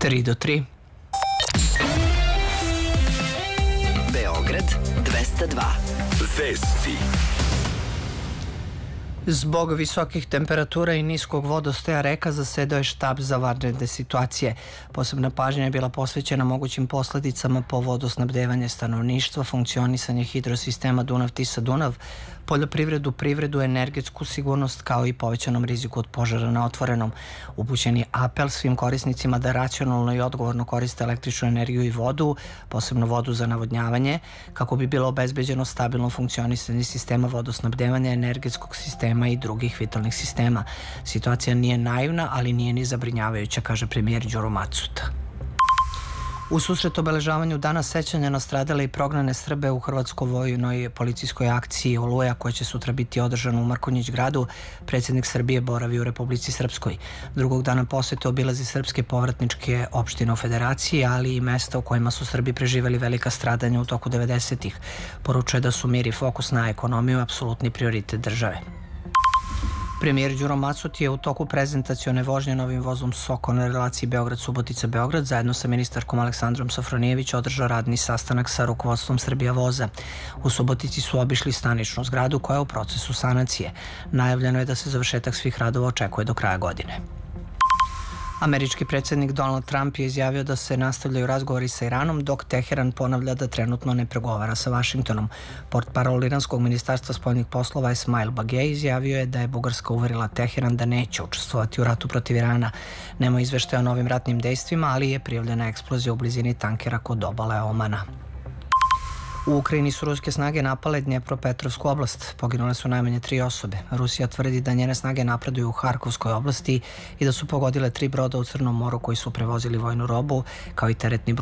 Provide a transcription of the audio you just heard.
3 do 3. Beograd 202. Vesti. Zbog visokih temperatura i niskog vodostaja reka zasedao je štab za vanredne situacije. Posebna pažnja je bila posvećena mogućim posledicama po vodosnabdevanje stanovništva, funkcionisanje hidrosistema Dunav-Tisa-Dunav, poljoprivredu, privredu, energetsku sigurnost kao i povećanom riziku od požara na otvorenom. Upućen je apel svim korisnicima da racionalno i odgovorno koriste električnu energiju i vodu, posebno vodu za navodnjavanje, kako bi bilo obezbeđeno stabilno funkcionisanje sistema vodosnabdevanja, energetskog sistema i drugih vitalnih sistema. Situacija nije naivna, ali nije ni zabrinjavajuća, kaže premijer Đuro Macota. U susret obeležavanju Dana sećanja na stradale i prognane Srbe u hrvatskoj vojnoj policijskoj akciji Oluja, koja će sutra biti održana u Mrkonjić gradu, predsjednik Srbije boravi u Republici Srpskoj. Drugog dana posete obilazi srpske povratničke opštine u Federaciji, ali i mesta u kojima su Srbi preživeli velika stradanja u toku 90-ih. Poručuje da su mir i fokus na ekonomiju apsolutni prioritet države. Premijer Đuro Macota je u toku prezentacione vožnje novim vozom Soko na relaciji Beograd-Subotica-Beograd zajedno sa ministarkom Aleksandrom Sofronijević održao radni sastanak sa rukovodstvom Srbija voza. U Subotici su obišli staničnu zgradu koja je u procesu sanacije. Najavljeno je da se završetak svih radova očekuje do kraja godine. Američki predsjednik Donald Trump je izjavio da se nastavljaju razgovori sa Iranom, dok Teheran ponavlja da trenutno ne pregovara sa Vašingtonom. Portparol iranskog ministarstva spoljnih poslova Esmail Bagej izjavio je da je Bugarska uverila Teheran da neće učestvovati u ratu protiv Irana. Nema izveštaja o novim ratnim dejstvima, ali je prijavljena eksplozija u blizini tankera kod obale Omana. U Ukrajini su ruske snage napale Dnjepropetrovsku oblast. Poginule su najmanje 3 osobe. Rusija tvrdi da njene snage napreduju u Harkovskoj oblasti i da su pogodile 3 broda u Crnom moru koji su prevozili vojnu robu, kao i teretni brod